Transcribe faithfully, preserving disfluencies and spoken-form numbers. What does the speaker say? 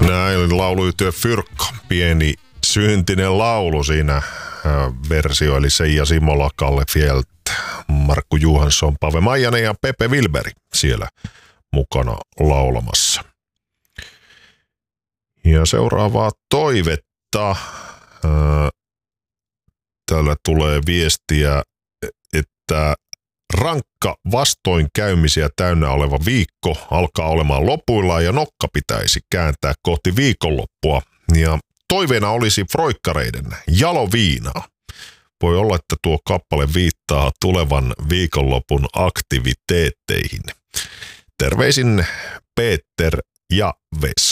Näin lauluyhtiö Fyrkka, pieni syntinen laulu siinä äh, versio, eli Seija Simola, Kalle Fjält, Markku Johansson, Pave Maijanen ja Pepe Wilberi siellä mukana laulamassa. Ja seuraavaa toivetta. Äh, täällä tulee viestiä, että rankka vastoinkäymisiä täynnä oleva viikko alkaa olemaan lopuillaan ja nokka pitäisi kääntää kohti viikonloppua. Ja toiveena olisi froikkareiden Jaloviinaa. Voi olla, että tuo kappale viittaa tulevan viikonlopun aktiviteetteihin. Terveisin Peter ja Vesa.